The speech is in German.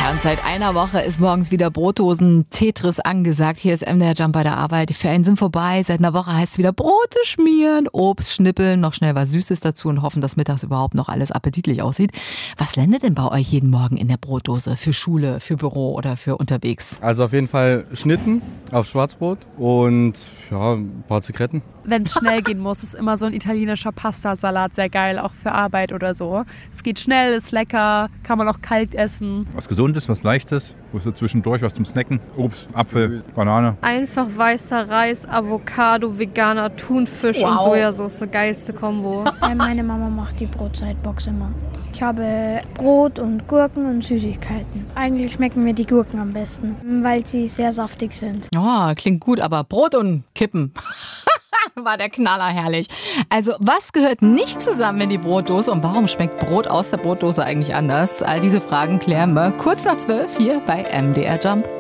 Ja, und seit einer Woche ist morgens wieder Brotdosen-Tetris angesagt. Hier ist MDR Jump bei der Arbeit. Die Ferien sind vorbei. Seit einer Woche heißt es wieder Brote schmieren, Obst schnippeln, noch schnell was Süßes dazu und hoffen, dass mittags überhaupt noch alles appetitlich aussieht. Was landet denn bei euch jeden Morgen in der Brotdose? Für Schule, für Büro oder für unterwegs? Also auf jeden Fall Schnitten auf Schwarzbrot und ja, ein paar Zigaretten. Wenn es schnell gehen muss, ist immer so ein italienischer Pastasalat sehr geil, auch für Arbeit oder so. Es geht schnell, ist lecker, kann man auch kalt essen. Was Gesundes, was Leichtes, so zwischendurch was zum Snacken. Obst, Apfel, Banane. Einfach weißer Reis, Avocado, veganer Thunfisch und Sojasauce, geilste Kombo. Meine Mama macht die Brotzeitbox immer. Ich habe Brot und Gurken und Süßigkeiten. Eigentlich schmecken mir die Gurken am besten, weil sie sehr saftig sind. Oh, klingt gut, aber Brot und Kippen. War der Knaller herrlich. Also, was gehört nicht zusammen in die Brotdose und warum schmeckt Brot aus der Brotdose eigentlich anders? All diese Fragen klären wir kurz nach 12 hier bei MDR Jump.